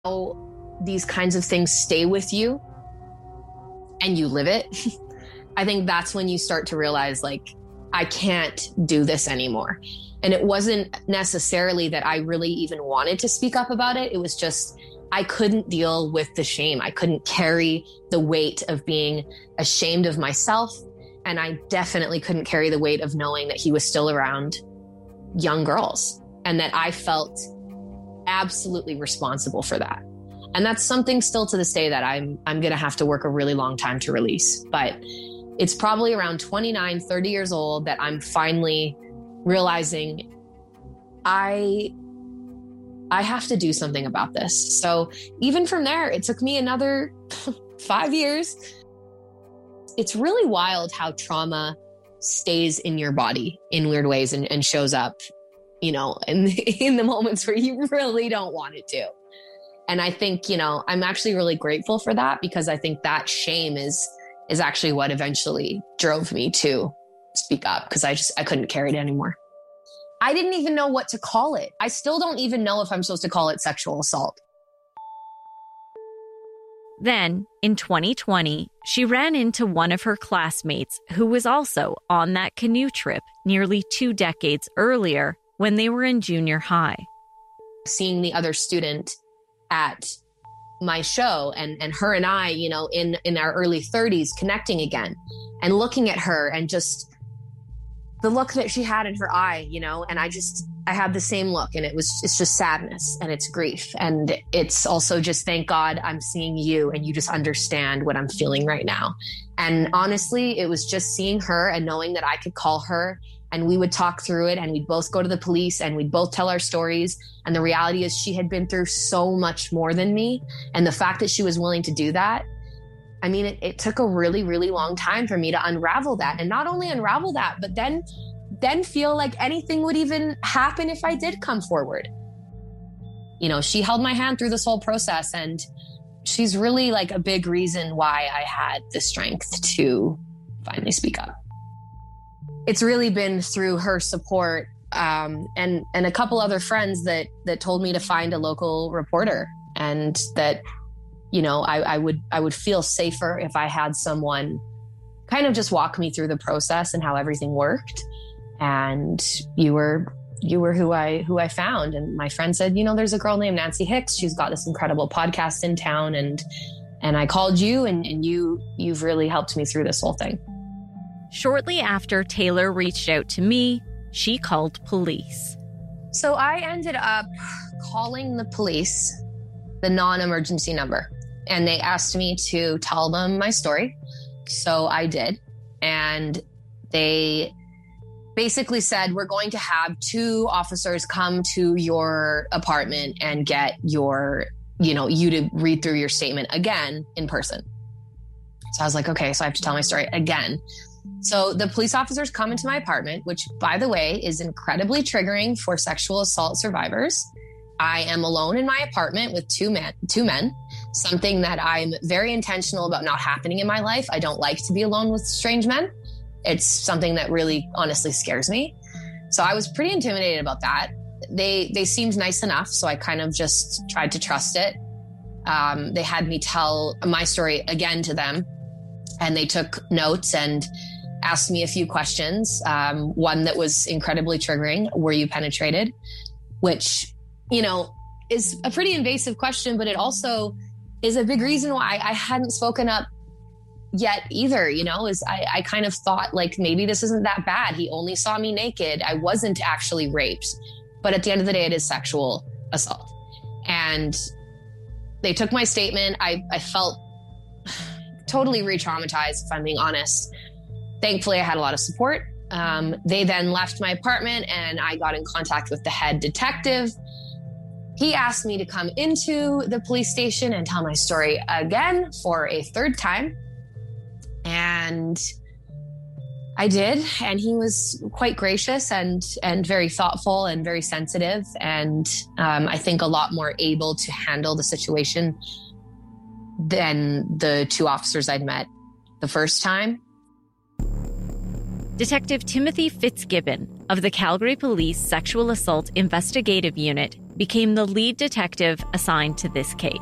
how these kinds of things stay with you and you live it, I think that's when you start to realize, like, I can't do this anymore. And it wasn't necessarily that I really even wanted to speak up about it. It was just, I couldn't deal with the shame. I couldn't carry the weight of being ashamed of myself. And I definitely couldn't carry the weight of knowing that he was still around young girls and that I felt absolutely responsible for that. And that's something still to this day that I'm going to have to work a really long time to release. But it's probably around 29, 30 years old that I'm finally realizing I have to do something about this. So even from there, it took me another 5 years. It's really wild how trauma stays in your body in weird ways and shows up, in the moments where you really don't want it to. And I think, I'm actually really grateful for that, because I think that shame is actually what eventually drove me to speak up, because I couldn't carry it anymore. I didn't even know what to call it. I still don't even know if I'm supposed to call it sexual assault. Then, in 2020, she ran into one of her classmates who was also on that canoe trip nearly 2 decades earlier when they were in junior high. Seeing the other student at my show and her and I, in our early 30s connecting again, and looking at her and just the look that she had in her eye, and I had the same look, and it's just sadness and it's grief. And it's also just, thank God I'm seeing you and you just understand what I'm feeling right now. And honestly, it was just seeing her and knowing that I could call her and we would talk through it, and we'd both go to the police and we'd both tell our stories. And the reality is she had been through so much more than me. And the fact that she was willing to do that, I mean, it took a really, really long time for me to unravel that. And not only unravel that, but then feel like anything would even happen if I did come forward. She held my hand through this whole process, and she's really like a big reason why I had the strength to finally speak up. It's really been through her support and a couple other friends that told me to find a local reporter, and that, I would feel safer if I had someone kind of just walk me through the process and how everything worked. And you were who I found. And my friend said, there's a girl named Nancy Hicks. She's got this incredible podcast in town. And I called you, and you've really helped me through this whole thing. Shortly after Taylor reached out to me, she called police. So I ended up calling the police, the non-emergency number, and they asked me to tell them my story. So I did. And they basically said, we're going to have 2 officers come to your apartment and get you to read through your statement again in person. So I was like, okay, so I have to tell my story again. So the police officers come into my apartment, which, by the way, is incredibly triggering for sexual assault survivors. I am alone in my apartment with two men, something that I'm very intentional about not happening in my life. I don't like to be alone with strange men. It's something that really honestly scares me. So I was pretty intimidated about that. They seemed nice enough, so I kind of just tried to trust it. They had me tell my story again to them, and they took notes and asked me a few questions. One that was incredibly triggering: were you penetrated? Which, is a pretty invasive question, but it also is a big reason why I hadn't spoken up yet either. Is I kind of thought, like, maybe this isn't that bad. He only saw me naked. I wasn't actually raped. But at the end of the day, it is sexual assault. And they took my statement. I felt totally re-traumatized, if I'm being honest. Thankfully, I had a lot of support. They then left my apartment, and I got in contact with the head detective. He asked me to come into the police station and tell my story again for a 3rd time. And I did. And he was quite gracious and very thoughtful and very sensitive. And I think a lot more able to handle the situation than the 2 officers I'd met the first time. Detective Timothy Fitzgibbon of the Calgary Police Sexual Assault Investigative Unit became the lead detective assigned to this case.